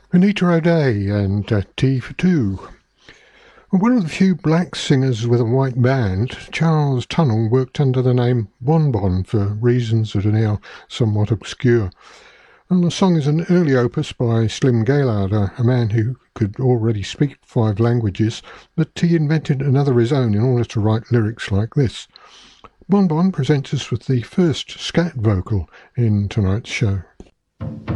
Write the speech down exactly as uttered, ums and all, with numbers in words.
Anita O'Day and uh, Tea for Two. One of the few black singers with a white band, Charles Tunnell worked under the name Bon Bon for reasons that are now somewhat obscure. And the song is an early opus by Slim Gaillard, a, a man who could already speak five languages, but he invented another of his own in order to write lyrics like this. Bon Bon presents us with the first scat vocal in tonight's show.